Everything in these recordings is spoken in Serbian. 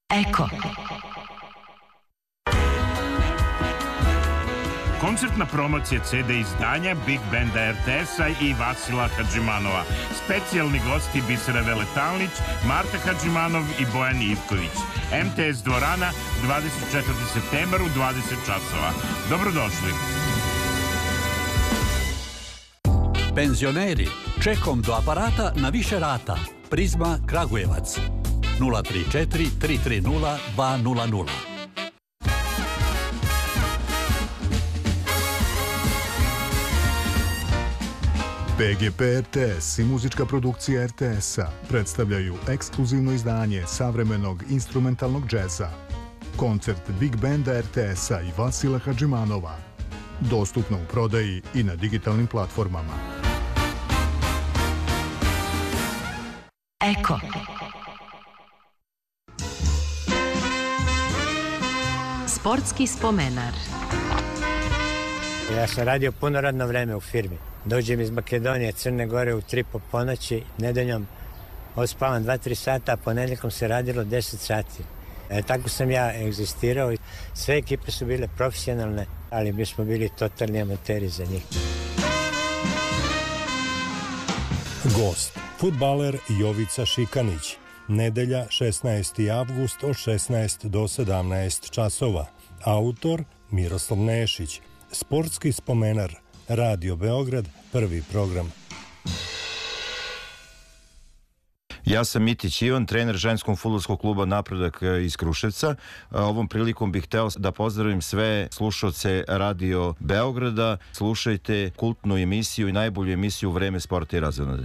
Eko. Koncertna promocija CD izdanja Big Banda RTS-a i Vasila Hadžimanova. Specijalni gosti Bisera Veletalnić, Marta Hadžimanov i Bojan Ivković. MTS dvorana, 24. septembar u 20 časova. Dobrodošli. Penzioneri, čekom do aparata na više rata. Prizma Kragujevac. 034 330 200. PGP RTS i muzička produkcija RTS-a predstavljaju ekskluzivno izdanje savremenog instrumentalnog džeza. Koncert Big Banda RTS-a i Vasila Hadžimanova. Dostupno u prodaji i na digitalnim platformama. Eko. Sportski spomenar. Ja sam radio puno radno vreme u firmi. Dođem iz Makedonije, Crne Gore u 3 po ponoći, nedeljom ospavam 2-3 sata, a ponedjeljkom se radilo 10 sati. Tako sam ja egzistirao. Sve ekipe su bile profesionalne, ali mi smo bili totalni amateri za njih. Gost, fudbaler Jovica Šikanić. Nedelja 16. avgust od 16 do 17 časova. Autor Miroslav Nešić. Sportski spomenar. Radio Beograd, prvi program. Ja sam Mitić Ivan, trener ženskog fudbalskog kluba Napredak iz Kruševca. Ovom prilikom bih hteo da pozdravim sve slušaoce Radio Beograda. Slušajte kultnu emisiju i najbolju emisiju Vreme sporta i razonode.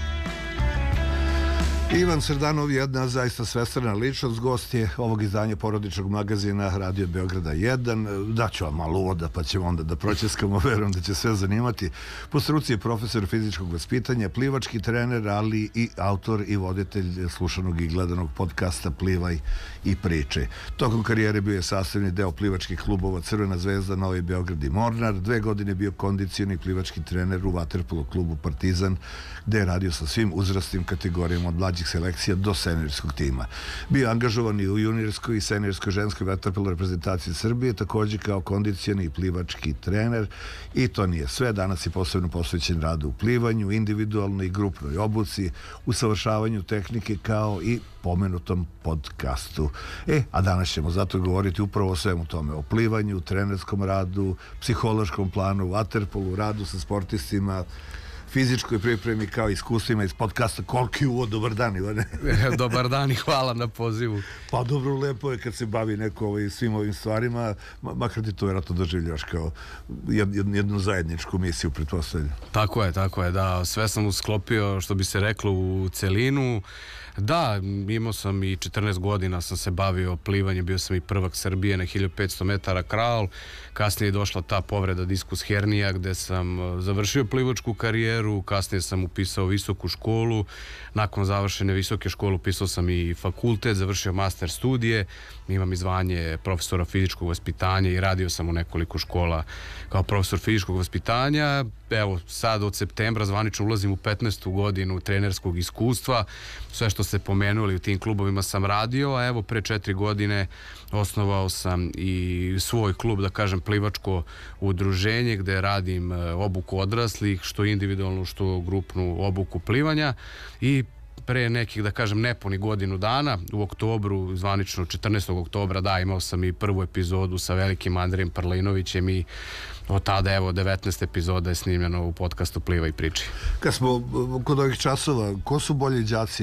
Ivan Srdanov, jedna zaista svestrana ličnost, gost je ovog izdanja porodičnog magazina Radio Beograda 1. Daću vam malo uvoda, pa ćemo onda da pročeskamo, verujem da će sve zanimati. Po struci je profesor fizičkog vaspitanja, plivački trener, ali i autor i voditelj slušanog i gledanog podcasta Plivaj i priče. Tokom karijere bio je sastavni deo plivačkih klubova Crvena zvezda, Novi Beograd i Mornar. 2 godine bio kondicioni plivački trener u vaterpolo klubu Partizan, gde je radio sa svim uzrastnim kategorijama od mlađih selekcija do seniorskog tima. Bio je angažovan i u juniorskoj i seniorskoj ženskoj vaterpolo reprezentaciji Srbije, takođe kao kondicioni i plivački trener. I to nije sve. Danas je posebno posvećen radu u plivanju, individualnoj i grupnoj obuci, usavršavanju tehnike, kao i pomenutom podcastu. A danas ćemo zato govoriti upravo o svemu tome, o plivanju, trenerskom radu, psihološkom planu, vaterpolu, radu sa sportistima, fizičkoj pripremi, kao iskustvima iz podcasta. Koliki uvod, dobar dan, Ivane. Dobar dan i hvala na pozivu. Pa dobro, lepo je kad se bavi neko svim ovim stvarima, makar ti to vjerojatno doživljaš kao jednu zajedničku misiju, pretpostavljam. Tako je, da, sve sam usklopio, što bi se reklo, u celinu. Da, imao sam i 14 godina sam se bavio plivanjem, bio sam i prvak Srbije na 1500 metara kral, kasnije je došla ta povreda diskus hernija gde sam završio plivačku karijeru, kasnije sam upisao visoku školu, nakon završene visoke škole upisao sam i fakultet, završio master studije, imam i zvanje profesora fizičkog vaspitanja i radio sam u nekoliko škola kao profesor fizičkog vaspitanja. Evo, sad od septembra zvanično ulazim u 15. godinu trenerskog iskustva. Sve što ste pomenuli u tim klubovima sam radio, a evo pre 4 godine osnovao sam i svoj klub, da kažem plivačko udruženje, gde radim obuku odraslih, što individualnu, što grupnu obuku plivanja. I pre nekih, da kažem, nepuni godinu dana, u oktobru, zvanično 14. oktobra, da, imao sam i prvu epizodu sa velikim Andrejem Parlinovićem i od tada, evo, 19 epizoda je snimljeno u podcastu Pliva i priči. Kad smo kod ovih časova, ko su bolji đaci,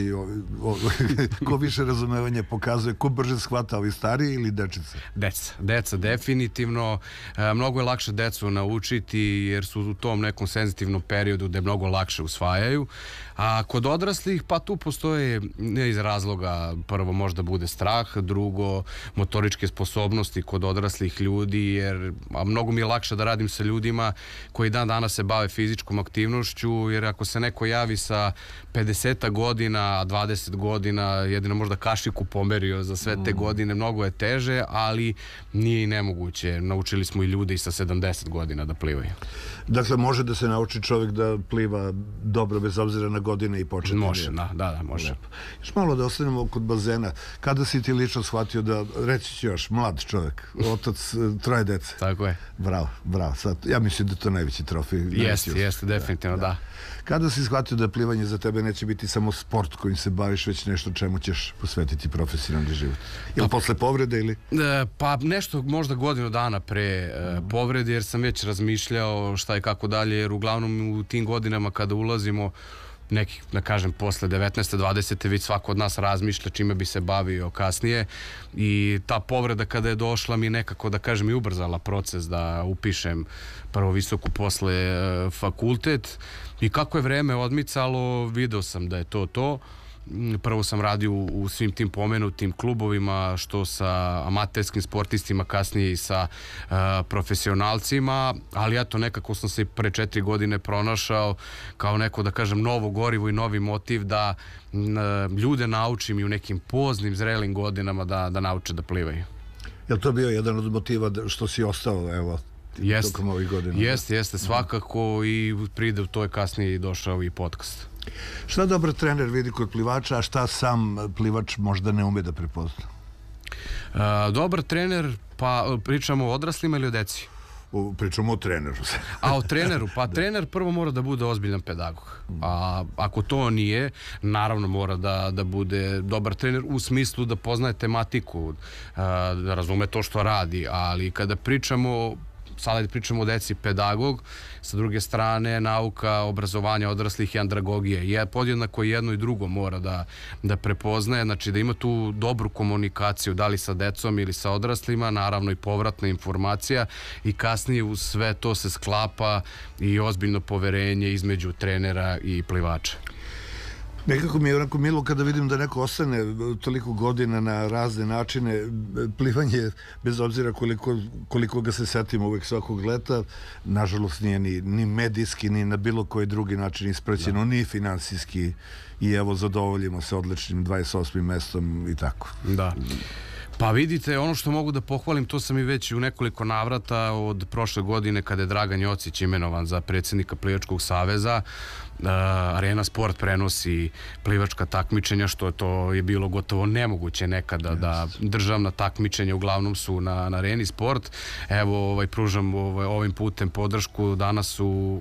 ko više razumevanja pokazuje, ko brže shvata, ovi stariji ili dečice? Deca, definitivno. Mnogo je lakše decu naučiti jer su u tom nekom senzitivnom periodu gde mnogo lakše usvajaju. A kod odraslih, pa tu postoje ne iz razloga, prvo možda bude strah, drugo motoričke sposobnosti kod odraslih ljudi, jer mnogo mi je lakše da radim sa ljudima koji dan danas se bave fizičkom aktivnošću, jer ako se neko javi sa 50 godina, 20 godina, jedino možda kašiku pomerio za sve te godine, mnogo je teže, ali nije i nemoguće. Naučili smo i ljude i sa 70 godina da plivaju. Dakle, može da se nauči čovjek da pliva dobro bez obzira na godine i početne? Može, Da, može. Još malo da ostanemo kod bazena. Kada si ti lično shvatio da, reći ću još, mlad čovjek, otac 3 dece. Tako je. Bravo. Sad, ja mislim da je to najveći trofej. Jeste, definitivno, da. Kada si shvatio da plivanje za tebe neće biti samo sport kojim se baviš, već nešto čemu ćeš posvetiti profesionalni život? Ili posle povrede ili? Pa nešto možda godinu dana pre povrede, jer sam već razmišljao šta i kako dalje, jer uglavnom u tim godinama kada ulazimo nekih, da kažem, posle 19. 20. već svako od nas razmišlja čime bi se bavio kasnije i ta povreda kada je došla mi nekako, da kažem, i ubrzala proces da upišem prvo visoku, posle fakultet i kako je vreme odmicalo video sam da je to. Prvo sam radio u svim tim pomenutim klubovima, što sa amaterskim sportistima, kasnije i sa profesionalcima, ali eto nekako sam se pre 4 godine pronašao kao neko, da kažem, novo gorivo i novi motiv da ljude naučim i u nekim poznim, zrelim godinama da nauče da plivaju. Je li to bio jedan od motiva što si ostao, evo, tokom ovih godina? Jeste, svakako, i pride u to je kasnije došao i podcast. Šta dobar trener vidi kod plivača, a šta sam plivač možda ne ume da prepozna? Dobar trener, pa pričamo o odraslima ili o deci? Pričamo o treneru. A o treneru? Pa trener prvo mora da bude ozbiljan pedagog. A ako to nije, naravno mora da bude dobar trener u smislu da poznaje tematiku, da razume to što radi, ali kada pričamo o deci, pedagog, sa druge strane nauka, obrazovanja odraslih i andragogije. Podjednako jedno i drugo mora da prepoznaje, znači da ima tu dobru komunikaciju, da li sa decom ili sa odraslima, naravno i povratna informacija i kasnije uz sve to se sklapa i ozbiljno poverenje između trenera i plivača. Nekako mi je onako milo kada vidim da neko ostane toliko godina na razne načine. Plivanje, bez obzira koliko ga se setimo uvek svakog leta, nažalost nije ni medijski, ni na bilo koji drugi način ispraćeno, ni finansijski, i evo zadovoljimo se odličnim 28. mestom i tako. Da. Pa vidite, ono što mogu da pohvalim, to sam i već u nekoliko navrata od prošle godine kada je Dragan Jocić imenovan za predsjednika Plivačkog saveza. Arena Sport prenosi plivačka takmičenja, što to je bilo gotovo nemoguće nekada, da državna takmičenja uglavnom su na Areni Sport. Evo, pružam ovim putem podršku. Danas su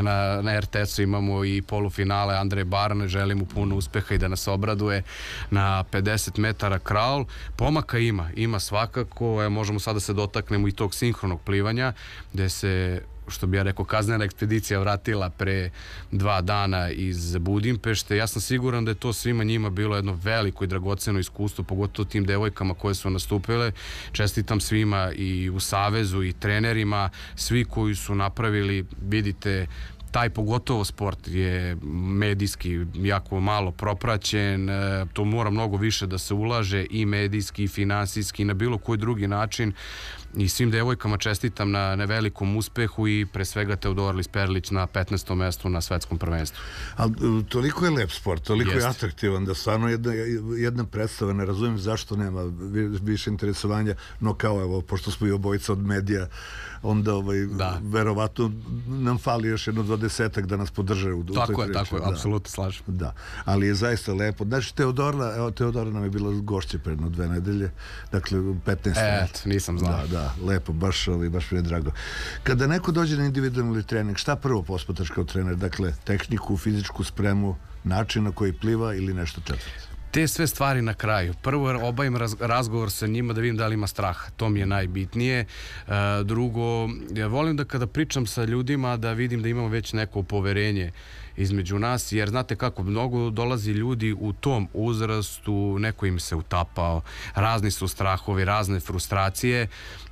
na RTS-u imamo i polufinale Andreje Barane, želim mu puno uspeha i da nas obraduje na 50 metara kraul. Pomaka ima svakako. Možemo sada da se dotaknemo i tog sinhronog plivanja, gde se, što bi ja rekao, kaznena ekspedicija vratila pre 2 dana iz Budimpešte. Ja sam siguran da je to svima njima bilo jedno veliko i dragoceno iskustvo, pogotovo tim devojkama koje su nastupile. Čestitam svima i u savezu i trenerima, svi koji su napravili, vidite, taj pogotovo sport je medijski jako malo propraćen, to mora mnogo više da se ulaže i medijski i finansijski i na bilo koji drugi način, i svim devojkama čestitam na velikom uspehu i pre svega Teodora Perlić na 15. mestu na svetskom prvenstvu. Ali toliko je lep sport, toliko je atraktivan da stvarno jedna predstava, ne razumijem zašto nema više interesovanja, no kao evo, pošto smo i obojica od medija, onda verovatno nam fali još jedno 20-ak da nas podrže u toj priči. Tako je, apsolutno slažem. Da, ali je zaista lepo. Znači, Teodora nam je bila gošće predno 2 nedelje, dakle 15. Nisam znao. Da, lepo, baš mi je drago. Kada neko dođe na individualni trening, šta prvo posmatraš kao trener? Dakle, tehniku, fizičku spremu, način na koji pliva ili nešto četvrto? Te sve stvari na kraju. Prvo obavim razgovor sa njima da vidim da li ima straha. To mi je najbitnije. Drugo, ja volim da kada pričam sa ljudima da vidim da imamo već neko poverenje između nas, jer znate kako, mnogo dolazi ljudi u tom uzrastu, neko im se utapao, razni su strahovi, razne frustracije.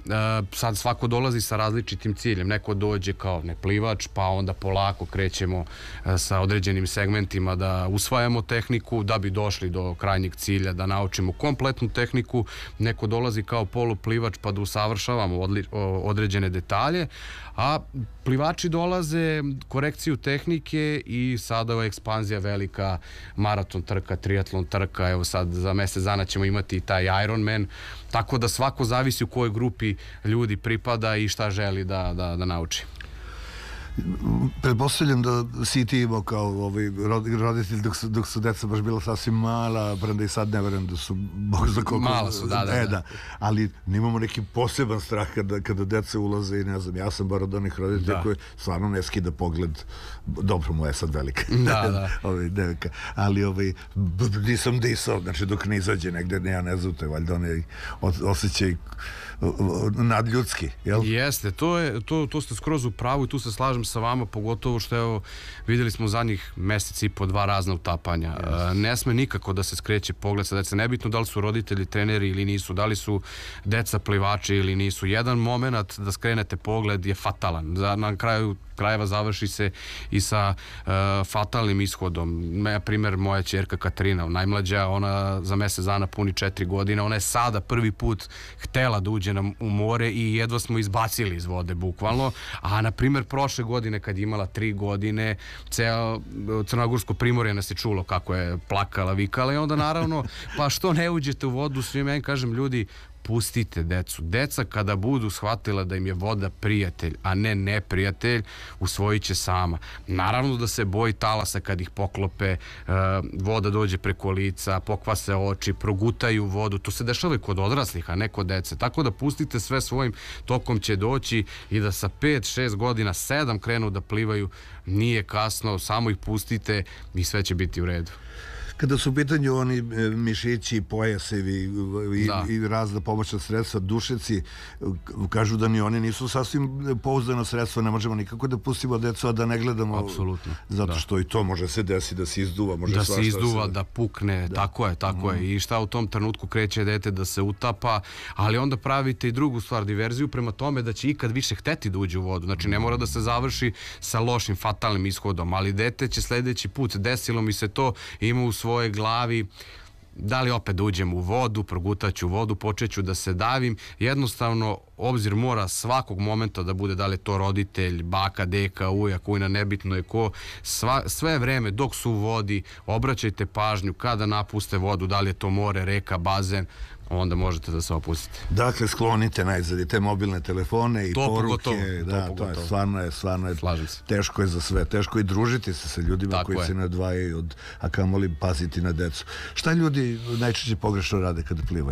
Sad svako dolazi sa različitim ciljem. Neko dođe kao neplivač, pa onda polako krećemo sa određenim segmentima da usvajamo tehniku da bi došli do krajnjeg cilja, da naučimo kompletnu tehniku. Neko dolazi kao poluplivač pa da usavršavamo određene detalje, a plivači dolaze korekciju tehnike i sada je ekspanzija velika, maraton trka, triatlon trka, evo sad za mesec dana ćemo imati i taj Ironman, tako da svako zavisi u kojoj grupi ljudi pripada i šta želi da nauči. Pretpostavljam da si ti imao kao roditelj dok su deca baš bila sasvim mala, premda i sad ne verujem da su bog za koliko... Mala su, da. Ali nemamo neki poseban strah kada deca ulaze i ne znam, ja sam bar od onih roditelja koji stvarno ne skida pogled, dobro mu je sad velika devika, ali nisam disao, znači dok ne izađe negde, ja ne znam, to je valjda onaj osjećaj nadljudski, jel? Jeste, to ste skroz u pravu i tu se slažem sa vama, pogotovo što evo videli smo zadnjih meseci i po 2 razna utapanja. Ne sme nikako da se skreće pogled sa deca, nebitno da li su roditelji treneri ili nisu, da li su deca plivači ili nisu. Jedan moment da skrenete pogled je fatalan. Na kraju krajeva završi se i sa fatalnim ishodom. Na primjer, moja ćerka Katarina, najmlađa, ona za mesec dana puni 4 godine, ona je sada prvi put htela da uđe u more i jedva smo izbacili iz vode, bukvalno. A na primjer, prošle godine kad je imala 3 godine, ceo Crnogorsko primorje nas je čulo kako je plakala, vikala i onda naravno, pa što ne uđete u vodu, svi meni kažem, ljudi, pustite decu. Deca kada budu shvatila da im je voda prijatelj, a ne neprijatelj, usvojit će sama. Naravno da se boji talasa kad ih poklope, voda dođe preko lica, pokvase oči, progutaju vodu. To se dešava i kod odraslih, a ne kod dece. Tako da pustite sve, svojim tokom će doći i da sa 5, 6 godina, 7 krenu da plivaju, nije kasno, samo ih pustite i sve će biti u redu. Kada su u pitanju oni mišići, pojasevi i razna pomoćna sredstva, dušeci, kažu da ni oni nisu sasvim pouzdano sredstvo, ne možemo nikako da pustimo decu, a da ne gledamo. Apsolutno. Zato što i to može se desiti da se izduva. Da se izduva, da pukne, tako je. I šta u tom trenutku kreće dete da se utapa, ali onda pravite i drugu stvar, diverziju prema tome da će ikad više hteti da uđe u vodu. Znači ne mora da se završi sa lošim, fatalnim ishodom, ali dete će sledeći put, desilo mi se to, ima u svojoj glavi, da li opet da uđem u vodu, progutaću vodu, počeću da se davim. Jednostavno, obzir mora svakog momenta da bude, da li je to roditelj, baka, deka, ujak, ujna, nebitno je ko. Sve vreme dok su u vodi, obraćajte pažnju kada napuste vodu, da li je to more, reka, bazen, onda možete da se opustite. Dakle, sklonite najzad i te mobilne telefone i poruke. To je stvarno teško je za sve. Teško je družiti se sa ljudima koji se ne odvajaju a kamoli paziti na decu. Šta ljudi najčešće pogrešno rade kada plivaju?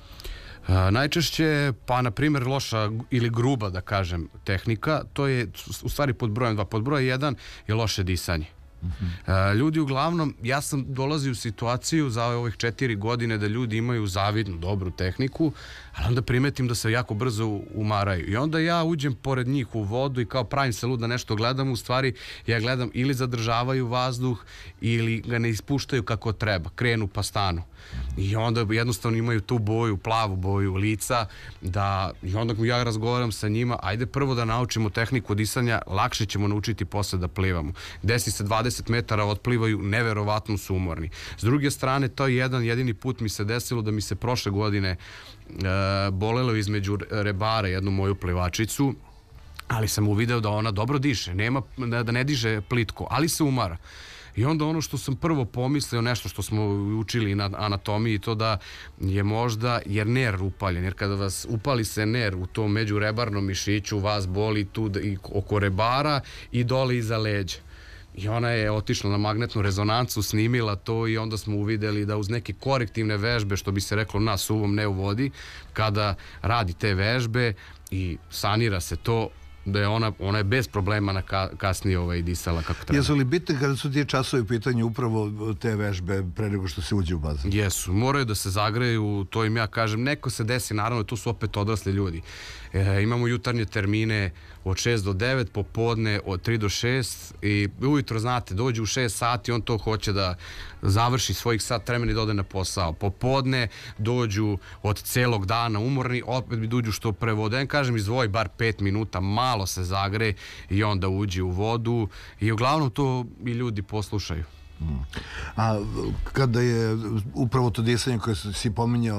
Najčešće, pa na primjer loša ili gruba, da kažem, tehnika, to je u stvari pod brojem 2. Pod brojem 1 je loše disanje. Ljudi uglavnom, ja sam dolazio u situaciju za ovih 4 godine da ljudi imaju zavidnu, dobru tehniku, ali onda primetim da se jako brzo umaraju i onda ja uđem pored njih u vodu i kao pravim se lud da nešto gledam, u stvari ja gledam ili zadržavaju vazduh ili ga ne ispuštaju kako treba, krenu pa stanu i onda jednostavno imaju tu boju, plavu boju lica i onda ja razgovaram sa njima, ajde prvo da naučimo tehniku disanja, lakše ćemo naučiti posle da plivamo. Desi se 20 metara otplivaju, neverovatno su umorni. S druge strane, to je jedan jedini put mi se desilo da mi se prošle godine bolelo između rebara jednu moju plivačicu, ali sam uvideo da ona dobro diše, da ne diže plitko, ali se umara. I onda ono što sam prvo pomislio, nešto što smo učili na anatomiji, to da je možda, jer nerv upaljen, jer kada vas upali se nerv u tom međurebarnom mišiću, vas boli tu i oko rebara i dole iza leđa. I ona je otišla na magnetnu rezonancu, snimila to i onda smo uvideli da uz neke korektivne vežbe, što bi se reklo na suvom, ne u vodi, kada radi te vežbe i sanira se to, da je ona je bez problema kasnije disala kako treba. Jesu li bitne kada su ti časovi u pitanju upravo te vežbe pre nego što se uđe u bazen? Jesu, moraju da se zagreju, to im ja kažem, neko se desi, naravno, tu su opet odrasli ljudi. Imamo jutarnje termine od 6 do 9, popodne od 3 do 6 i ujutro, znate, dođe u 6 sati, on to hoće da završi svojih sat vremena i da ode na posao. Popodne dođu od celog dana umorni, opet bi dođu što pre vode. Ja kažem, izdvoji bar 5 minuta, malo se zagre i onda uđe u vodu i uglavnom to i ljudi poslušaju. A kada je upravo to disanje koje si pominjao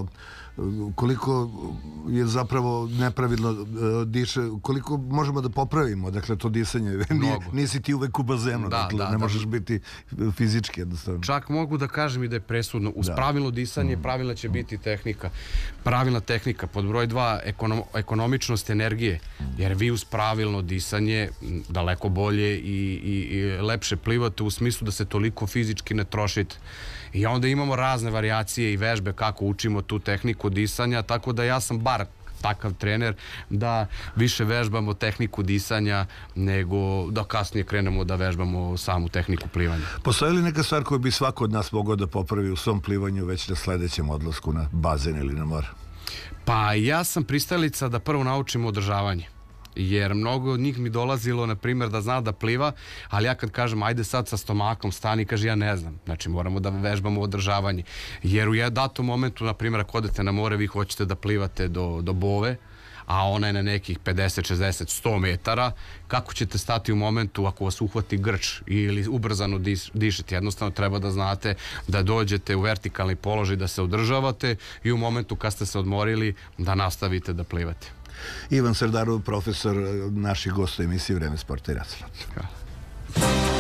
koliko je zapravo nepravilno diše, koliko možemo da popravimo, dakle, to disanje. Nisi ti uvek u bazenu, dakle, ne možeš biti fizički jednostavno. Čak mogu da kažem i da je presudno. Uz pravilno disanje, pravilna će biti tehnika. Pravilna tehnika. Pod broj 2, ekonomičnost energije. Jer vi uz pravilno disanje daleko bolje i lepše plivate u smislu da se toliko fizički ne trošite. I onda imamo razne varijacije i vežbe kako učimo tu tehniku disanja, tako da ja sam bar takav trener da više vežbamo tehniku disanja nego da kasnije krenemo da vežbamo samu tehniku plivanja. Postoji li neka stvar koju bi svako od nas mogao da popravi u svom plivanju već na sledećem odlasku na bazen ili na more? Pa ja sam pristalica da prvo naučimo održavanje. Jer mnogo od njih mi dolazilo, na primjer, da zna da pliva, ali ja kad kažem ajde sad sa stomakom stani, kaže ja ne znam. Znači moramo da vežbamo održavanje. Jer u datom momentu, na primjer, ako odete na more, vi hoćete da plivate do Bove, a ona je na nekih 50, 60, 100 metara, kako ćete stati u momentu ako vas uhvati grč ili ubrzano dišete? Jednostavno treba da znate da dođete u vertikalni položaj, da se održavate i u momentu kad ste se odmorili da nastavite da plivate. Ivan Serdarov, profesor, naših gosta emisije Vreme sporta i razgled.